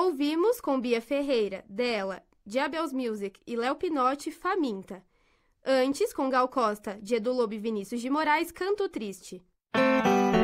Ouvimos com Bia Ferreira, dela, de Abel's Music e Léo Pinotti, Faminta. Antes, com Gal Costa, de Edu Lobo e Vinícius de Moraes, Canto Triste.